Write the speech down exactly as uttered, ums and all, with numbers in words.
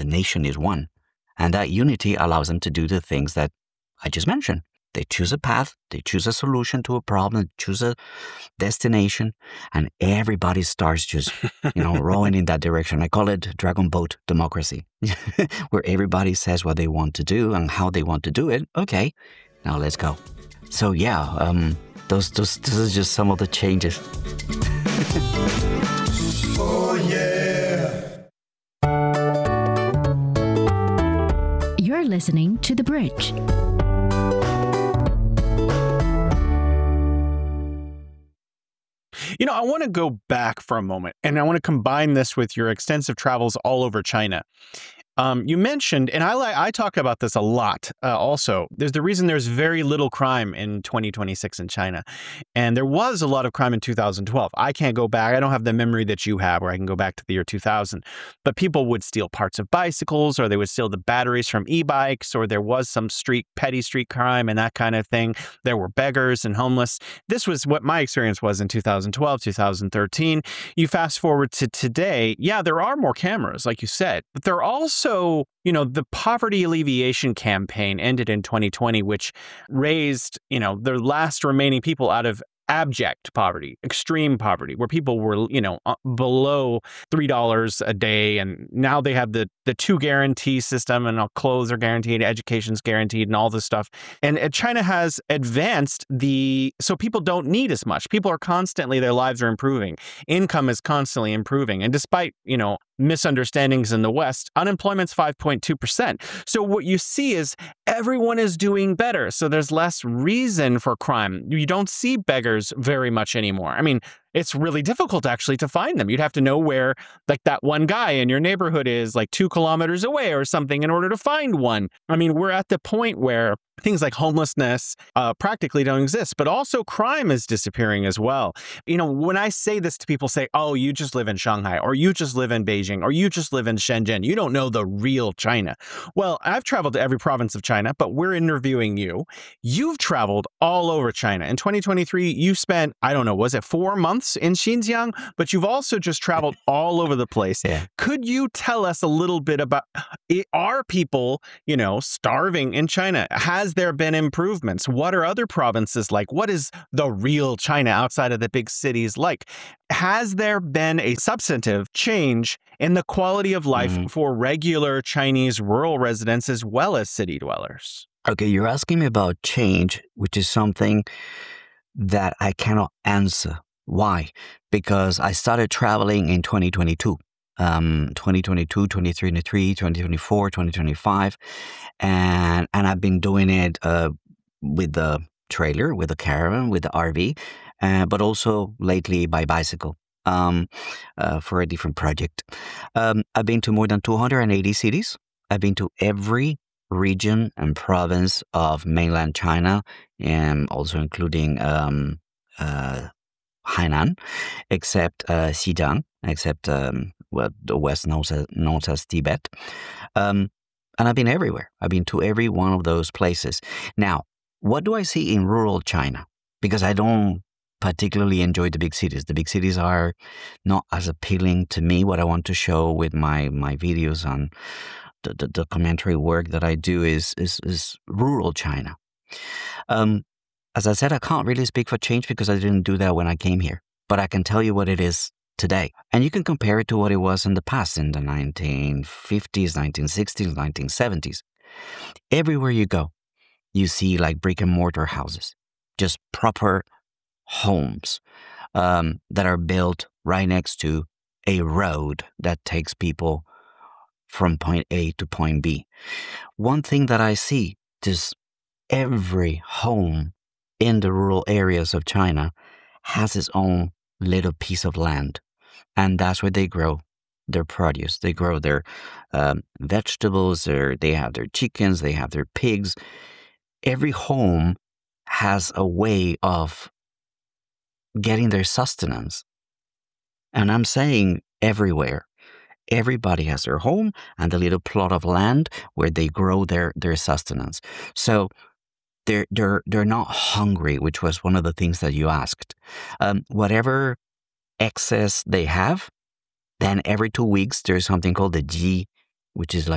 nation is one. And that unity allows them to do the things that I just mentioned. They choose a path, they choose a solution to a problem, choose a destination, and everybody starts just, you know, rowing in that direction. I call it Dragon Boat democracy, where everybody says what they want to do and how they want to do it. Okay, now let's go. So yeah, um, those, those, this is just some of the changes. Oh yeah. You're listening to The Bridge. You know, I want to go back for a moment, and I want to combine this with your extensive travels all over China. Um, you mentioned, and I like I talk about this a lot uh, also, there's the reason there's very little crime in twenty twenty-six in China. And there was a lot of crime in two thousand twelve. I can't go back. I don't have the memory that you have where I can go back to the year two thousand. But people would steal parts of bicycles, or they would steal the batteries from e-bikes, or there was some street, petty street crime and that kind of thing. There were beggars and homeless. This was what my experience was in two thousand twelve, two thousand thirteen. You fast forward to today, yeah, there are more cameras, like you said, but there are also So, you know, the poverty alleviation campaign ended in twenty twenty, which raised, you know, the last remaining people out of abject poverty, extreme poverty, where people were, you know, below three dollars a day. And now they have the, the two guarantee system, and all clothes are guaranteed, education's guaranteed, and all this stuff. And China has advanced the, so people don't need as much. People are constantly, their lives are improving. Income is constantly improving. And despite, you know, misunderstandings in the West, unemployment's five point two percent. So what you see is everyone is doing better. So there's less reason for crime. You don't see beggars very much anymore. I mean, it's really difficult actually to find them. You'd have to know where like that one guy in your neighborhood is, like two kilometers away or something, in order to find one. I mean, we're at the point where things like homelessness uh, practically don't exist, but also crime is disappearing as well. You know, when I say this to people, say, oh, you just live in Shanghai, or you just live in Beijing, or you just live in Shenzhen. You don't know the real China. Well, I've traveled to every province of China, but we're interviewing you. You've traveled all over China. In twenty twenty-three, you spent, I don't know, was it four months in Xinjiang? But you've also just traveled all over the place. Yeah. Could you tell us a little bit about, are people, you know, starving in China? Has there been improvements? What are other provinces like? What is the real China outside of the big cities like? Has there been a substantive change in the quality of life mm. for regular Chinese rural residents as well as city dwellers? Okay, you're asking me about change, which is something that I cannot answer. Why? Because I started traveling in twenty twenty-two. Um, twenty twenty-two, twenty twenty-three, twenty twenty-four, twenty twenty-five, and and I've been doing it uh, with the trailer, with the caravan, with the R V, uh, but also lately by bicycle um, uh, for a different project. Um, I've been to more than two hundred eighty cities. I've been to every region and province of mainland China, and also including um, uh, Hainan, except uh, Xinjiang, except um, what the West knows as, knows as Tibet. Um, and I've been everywhere. I've been to every one of those places. Now, what do I see in rural China? Because I don't particularly enjoy the big cities. The big cities are not as appealing to me. What I want to show with my, my videos on the, the documentary work that I do is, is, is rural China. Um, As I said, I can't really speak for change because I didn't do that when I came here. But I can tell you what it is today. And you can compare it to what it was in the past, in the nineteen fifties, nineteen sixties, nineteen seventies. Everywhere you go, you see like brick and mortar houses, just proper homes um, that are built right next to a road that takes people from point A to point B. One thing that I see, just every home in the rural areas of China has its own little piece of land. And that's where they grow their produce. They grow their um, vegetables, their, they have their chickens, they have their pigs. Every home has a way of getting their sustenance. And I'm saying everywhere. Everybody has their home and a little plot of land where they grow their, their sustenance. So They're, they're, they're not hungry, which was one of the things that you asked. Um, whatever excess they have, then every two weeks, there's something called the Ji, which is like